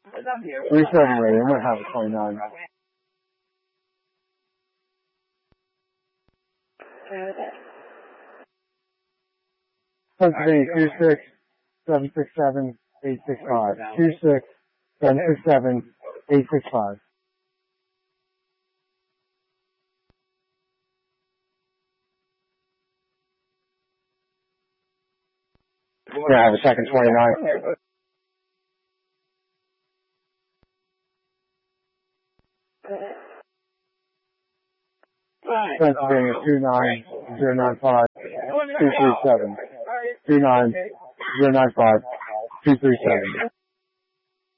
37 ready. I'm going to have a 29. Pennsylvania 26767-865. 26767-865. Yeah, I have a second 29. Pennsylvania 29095-237. 29095-237.